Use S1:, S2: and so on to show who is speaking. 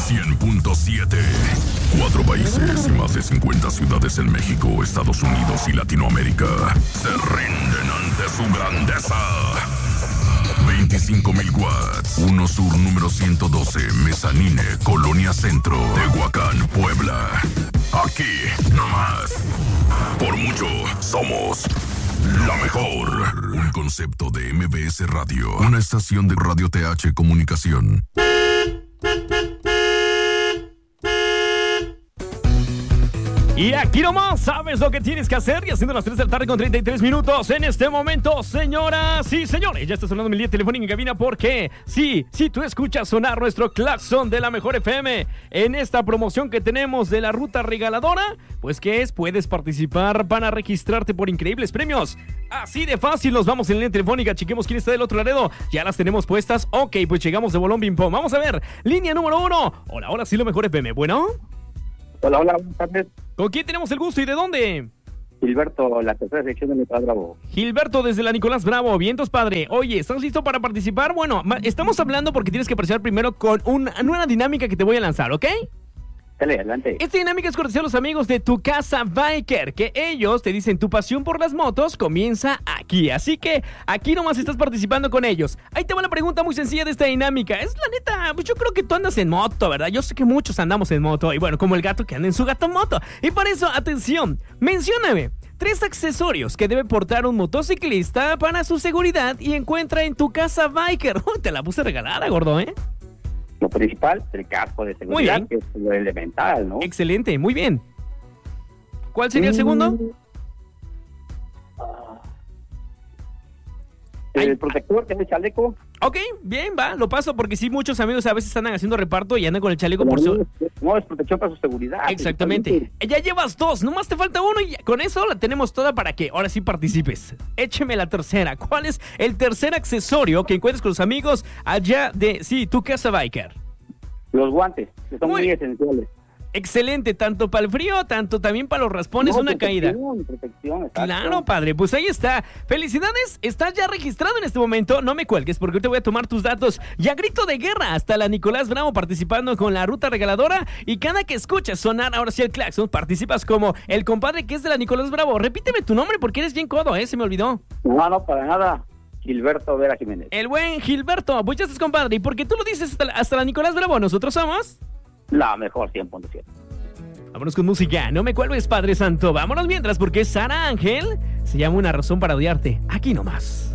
S1: 100.7. 4 países y más de 50 ciudades en México, Estados Unidos y Latinoamérica se rinden ante su grandeza. 25,000 watts. 1 Sur número 112, Mezanine, Colonia Centro, Tehuacán, Puebla. Aquí, nomás. Por mucho, somos la mejor. Un concepto de MBS Radio. Una estación de Radio TH Comunicación.
S2: Y aquí nomás sabes lo que tienes que hacer. Y haciendo las 3 de la tarde con 33 minutos en este momento, señoras y señores, ya está sonando mi línea telefónica en cabina porque sí, tú escuchas sonar nuestro claxon de la mejor FM en esta promoción que tenemos de la ruta regaladora. Pues ¿qué es? Puedes participar para registrarte por increíbles premios. Así de fácil, nos vamos en línea telefónica. Chequemos quién está del otro Laredo. Ya las tenemos puestas. Ok, pues llegamos de bolón bim pom. Vamos a ver, línea número 1. Hola, sí, la mejor FM. Bueno.
S3: Hola, buenas tardes.
S2: ¿Con quién tenemos el gusto y de dónde?
S3: Gilberto, la tercera sección de Nicolás Bravo.
S2: Gilberto, desde la Nicolás Bravo. Vientos, padre. Oye, ¿estás listo para participar? Bueno, estamos hablando porque tienes que participar primero con una dinámica que te voy a lanzar, ¿ok?
S3: Dale, adelante.
S2: Esta dinámica es cortesía a los amigos de Tu Casa Biker, que ellos te dicen tu pasión por las motos comienza aquí. Así que aquí nomás estás participando con ellos. Ahí te va la pregunta muy sencilla de esta dinámica. Es la neta, pues yo creo que tú andas en moto, ¿verdad? Yo sé que muchos andamos en moto. Y bueno, como el gato que anda en su gato moto. Y por eso, atención, mencióname 3 accesorios que debe portar un motociclista para su seguridad y encuentra en Tu Casa Biker. Te la puse regalada, gordo, ¿eh?
S3: Lo principal, el casco de seguridad, que es lo elemental, ¿no?
S2: Excelente, muy bien. ¿Cuál sería el segundo?
S3: El protector, que es el chaleco.
S2: Ok, bien, va, lo paso porque sí, muchos amigos a veces andan haciendo reparto y andan con el chaleco por su...
S3: No, es protección para su seguridad.
S2: Exactamente. Ya llevas 2, nomás te falta 1 y con eso la tenemos toda para que ahora sí participes. Écheme la tercera. ¿Cuál es el tercer accesorio que encuentres con los amigos allá de, sí, Tu Casa Biker?
S3: Los guantes, que son muy esenciales.
S2: Excelente, tanto para el frío, tanto también para los raspones, una caída.
S3: Protección, exacto.
S2: Claro, padre, pues ahí está. Felicidades, estás ya registrado en este momento. No me cuelgues porque te voy a tomar tus datos. Y a grito de guerra, hasta la Nicolás Bravo participando con la ruta regaladora. Y cada que escuchas sonar ahora sí el claxon, participas como el compadre que es de la Nicolás Bravo. Repíteme tu nombre porque eres bien codo, se me olvidó.
S3: No, para nada. Gilberto Vera Jiménez.
S2: El buen Gilberto, pues ya estás, compadre. Y porque tú lo dices hasta la Nicolás Bravo, nosotros somos...
S3: la mejor 100.7.
S2: Vámonos con música, no me cuelgues, Padre Santo. Vámonos mientras, porque Sara Ángel se llama Una razón para odiarte. Aquí nomás.